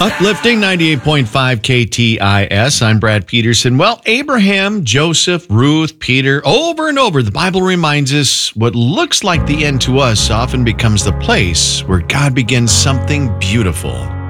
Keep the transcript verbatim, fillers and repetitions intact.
Uplifting ninety-eight point five K T I S. I'm Brad Peterson. Well, Abraham, Joseph, Ruth, Peter, over and over, the Bible reminds us what looks like the end to us often becomes the place where God begins something beautiful.